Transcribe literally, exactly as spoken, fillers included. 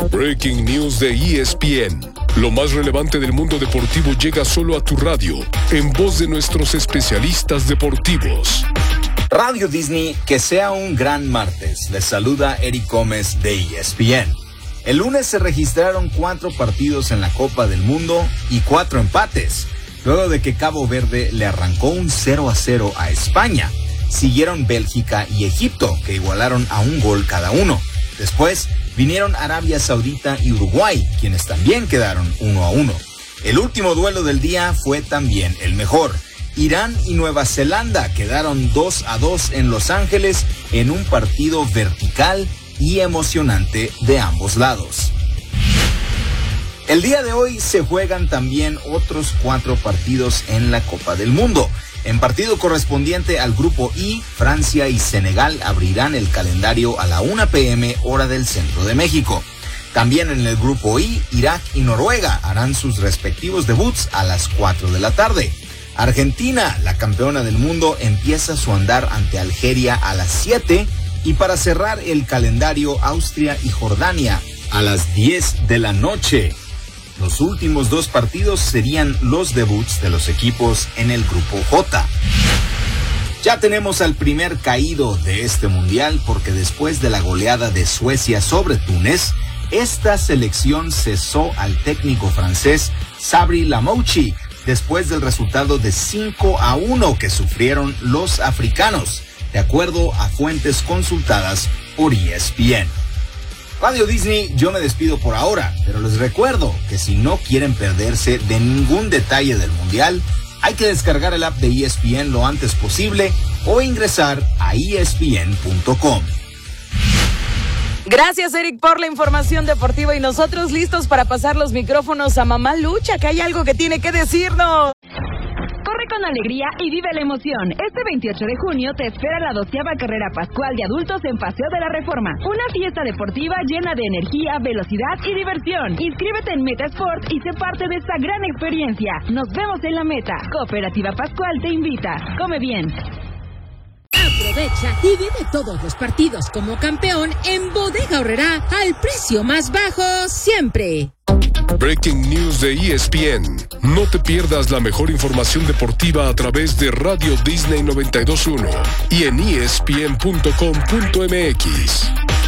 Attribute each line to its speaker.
Speaker 1: Breaking News de E S P N. Lo más relevante del mundo deportivo llega solo a tu radio, en voz de nuestros especialistas deportivos.
Speaker 2: Radio Disney, que sea un gran martes. Les saluda Eric Gómez de E S P N. El lunes se registraron cuatro partidos en la Copa del Mundo y cuatro empates, luego de que Cabo Verde le arrancó un cero a cero a España. Siguieron Bélgica y Egipto, que igualaron a un gol cada uno. Después vinieron Arabia Saudita y Uruguay, quienes también quedaron uno a uno. El último duelo del día fue también el mejor. Irán y Nueva Zelanda quedaron dos a dos en Los Ángeles en un partido vertical y emocionante de ambos lados. El día de hoy se juegan también otros cuatro partidos en la Copa del Mundo. En partido correspondiente al Grupo I, Francia y Senegal abrirán el calendario a la una pe eme hora del centro de México. También en el Grupo I, Irak y Noruega harán sus respectivos debuts a las cuatro de la tarde. Argentina, la campeona del mundo, empieza su andar ante Algeria a las siete y para cerrar el calendario, Austria y Jordania a las diez de la noche. Los últimos dos partidos serían los debuts de los equipos en el Grupo J. Ya tenemos al primer caído de este mundial porque después de la goleada de Suecia sobre Túnez, esta selección cesó al técnico francés Sabri Lamouchi después del resultado de cinco a uno que sufrieron los africanos, de acuerdo a fuentes consultadas por E S P N. Radio Disney, yo me despido por ahora, pero les recuerdo que si no quieren perderse de ningún detalle del mundial, hay que descargar el app de E S P N lo antes posible o ingresar a E S P N punto com.
Speaker 3: Gracias, Eric, por la información deportiva y nosotros listos para pasar los micrófonos a Mamá Lucha, que hay algo que tiene que decirnos.
Speaker 4: Corre con alegría y vive la emoción. Este veintiocho de junio te espera la doceava carrera pascual de adultos en Paseo de la Reforma. Una fiesta deportiva llena de energía, velocidad y diversión. Inscríbete en Meta Sport y sé parte de esta gran experiencia. Nos vemos en la meta. Cooperativa Pascual te invita. Come bien.
Speaker 5: Aprovecha y vive todos los partidos como campeón en Bodega Aurrerá al precio más bajo siempre.
Speaker 1: Breaking News de E S P N. No te pierdas la mejor información deportiva a través de Radio Disney noventa y dos punto uno y en E S P N punto com punto M X.